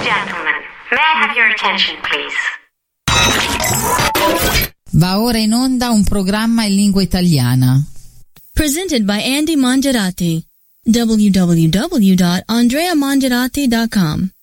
gentlemen, may I have your attention, please? Va ora in onda un programma in lingua italiana. Presented by Andy Mangiarati. www.andreamangiarati.com